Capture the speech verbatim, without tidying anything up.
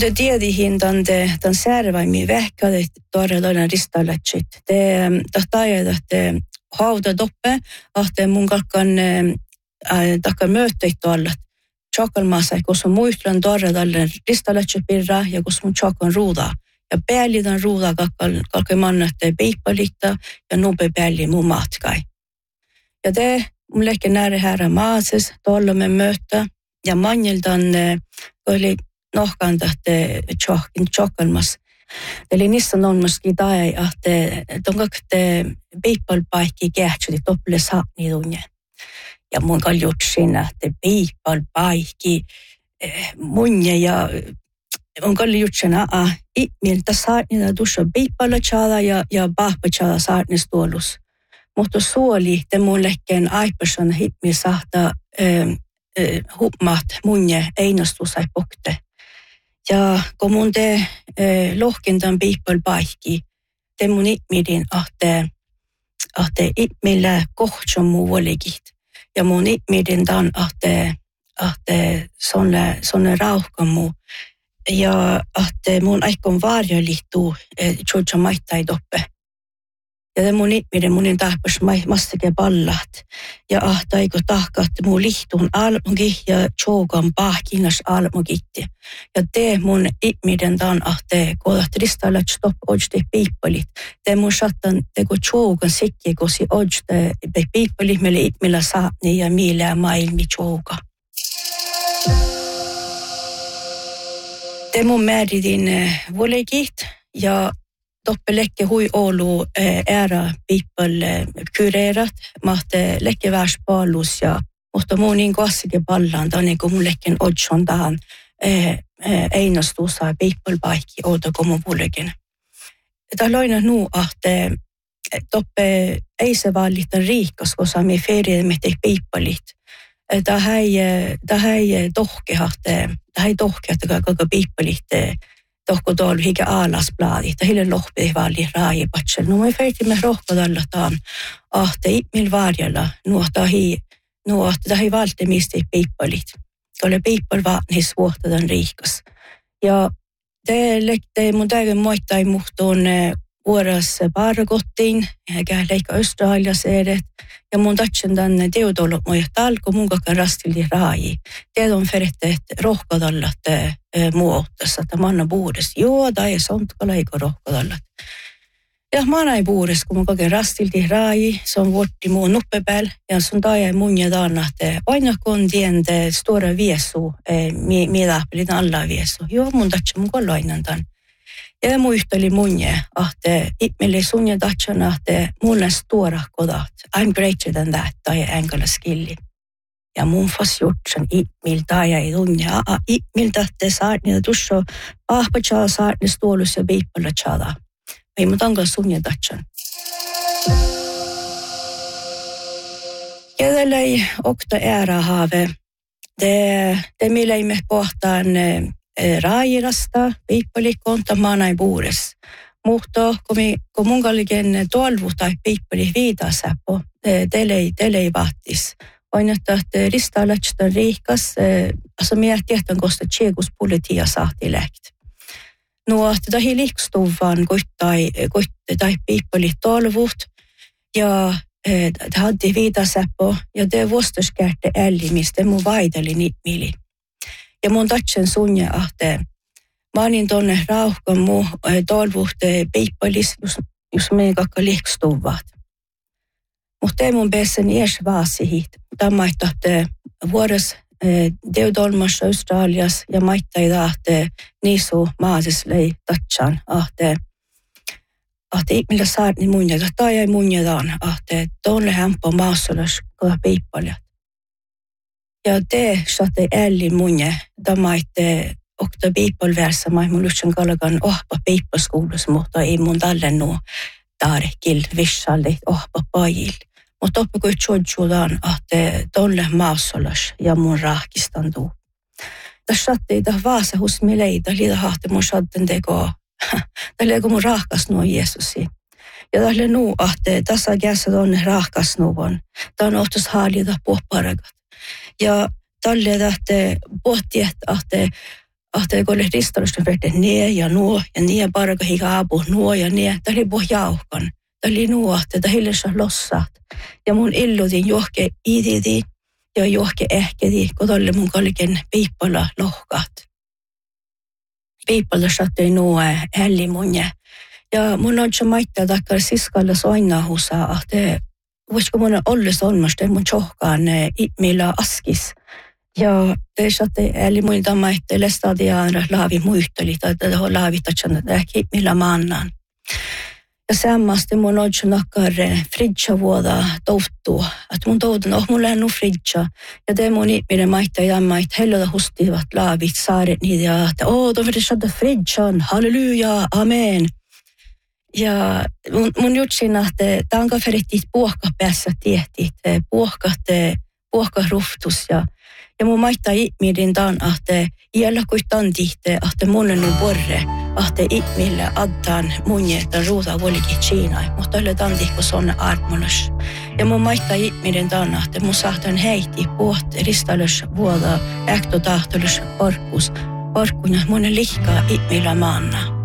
Det tiedihin tante tan särvaimi vähkädet tuoreloinen ristallatsit. Te tahtaajat, että hauda doppe, että mun kalkan takkan möötteit tuollat. Chokalmaassa, koska muistelen tuoreloinen ristallatsit pirra ja koska mun chokon ruudaa. Ja päällitan ruudaa kalkan mannatte peippalikta ja nube päälli mun matkai. Ja te mun lehke näre härä maases, tuolla me mööttä ja manjeltan oli nohkaan tahte chokin chokalmas. Eli niissä on myöskin tai, että tonkakte peipalpaikki kähtsyti toppele saapni tunne. Ja mun kaljut siinä, että peipalpaikki munje ja mun kaljut siinä, että ihmiltä saapni tuossa peipalla tjada ja, ja pahpa tjada saapni stuolus. Mutta suoli te mun lekkeen aipasan hitmi sahta hupmat munje einastusai pokte. Ja kun mun te eh, lohkintan piippalpaikki, te mun ihmidin, että että ihmillä kohtson muu volikit. Ja mun ihmidin tan, että että sonne, sonne rauhkan muu. Ja että mun aikon varjo liittuu eh, tjodja maittai doppe. Ja te mun ihmiden munin tahpas massake pallat. Ja ahta eikö tahkat muu lihtun almuki ja tjoukan pahkinas almukitti. Ja te mun ihmiden tan ahte kodat ristallat stopp ojte piippalit. Te mun sattan teko tjoukan sikki kosi ojte piippalit meille ihmillä saapni ja miilää maailmi tjouka. Te mun määritin volegit ja Toppe lekke hui olu ära piippal kureerat, mahte lekke värs palus ja mutta muun niin kassike pallaan, tai niin kuin mun lekken odson tähän einastuussa piippalpaikki outo kuin mun pullekin. Tämä loina nuu, että toppe ei se valita riikas, koska me ferie me tei piippalit. Tämä ei tohke, tämä ei tohke, että koko piippalit tohko tuolla hikä alasplaadi, että hille lohpii valli raajipatsel. No me feitimme rohkodalla taan, ahte ihmil varjalla, nuohtaa hi, nuohtaa hi valtemista piippalit. Tuolle piippal vaatnis vuohtadan riikas. Ja te lekte mun täyden moittain muhtuun vuoras pargottiin, eikä leikka Australias edet. Ja mun tatsen tänne teodolot moja talko mun kakkan rastildi raaji. Teet on feretteet rohkodallat muottassa, että manna puudes. Joo, tai sontka leiko rohkodallat. Ja manna ei puudes, kun mun kakkan rastildi raaji, se on vuotti muun nuppepääl. Ja sun taia mun ja taanna, että aina kun tiente stora viesu, mitä pelin alla viesu. Joo, mun tatsen mun kolloinan tämän. Ja muisteli munje, että ihmille sunja tatsana, että mulle stora kodat. I'm greater than that, tai engala skilli. Ja mun fas jutsan ihmiltä ja ei tunja. Ihmiltä, että saat niitä tuossa ahpa tjada saat niitä stuolus ja piippalla tjada. Ei mut angala sunja tatsan. Ja tällä ei okta ära haave. Det, det millä ei me pohtaan raajirasta, piippalikonta maanai puures. Mutta kun mun kalliken tolvu tai piippali viitasäppo, telei, telei vaattis. Aina, että ristallatsta riikas, alltså miettiä, että kosta tjekus politia saati läht. No, että tähi liikstuvan koittai, koittai piippali tolvut, ja det hade viitasäppo, ja det vuostuskäärte ällimistä mun vaidali niitmili. Ja mun tatsen sunja, että mä onin tonne rauhkan muu tolvuhte piippalis, jos me kakka liikstuvat. Mutta ei mun päässäni ees vaasihit. Tämä että vuodes deudolmassa Australias ja maittaa, että niisu maaseslei tatsan, että että ihmillä saat niin munjata, tai ei munjataan, että tonne hämpö maassalas koda piippalijat. Ja te saatte älli munje, tämä että okta piippalvärssä, mä mun lyhtsän kallakan ohpa piippaskuulus, mutta ei mun talle nuo tarkil vissallit ohpa pajil. Mutta oppi kuin tjodjudan, että tolle maassalas ja mun rahkistan tuu. Tässä saatti tähän vaasa hus mileitä, liitä hahti mun satten tekoa. Tälle kun mun rahkas nuo Jeesusi. Ja tälle nuu, että tässä kässä tonne rahkas nuon. Tämä on ohtus haalita puhparakat. Ja tälle tähte pohti, että ahte kolle ristollista verte nie ja nuo ja nie parka higa apu nuo ja nie. Tämä oli puh jauhkan. Tämä oli nuohte, tämä hiljassa lossat. Ja mun illutin johke iditi ja johke ehkedi, kun tolle mun kalken piippala lohkat. Piippala sattui nuo hälli munje. Ja mun on se maittaa takkar siskalla soinnahusa, ahte voisiko mun ollis olmasta mun tjohkaan millä askis. Ja te satte eli muilta maitte lestadiaan laavi muisteli tai tätä laavitatsan tähki millä maannan. Ja sammasti mun on se nakkar fridja vuoda touttua. Että mun toutan oh mulla on fridja. Ja te mun ihminen maitte ja maitte hellota hustivat laavit saaret niitä ja että oo to vedä saada fridjan, halleluja, amen. Ja mun, mun jutsin, että tanka ferittiin puhka päässä tiehtit, puhkat, puhka ruhtus ja ja mun maittaa ihminen tämän, että iällä kuitenkin tihte, että mun on porre, että ihmille addan munje, että ruuta vuolikin Kiinaa, mutta tällä tantihko sonne armolus. Ja mun maittaa ihminen tämän, että mun sahtan heiti puhut ristalus vuoda, äkto tahtolus porkus, porkuna mun lihkaa ihmillä maanna.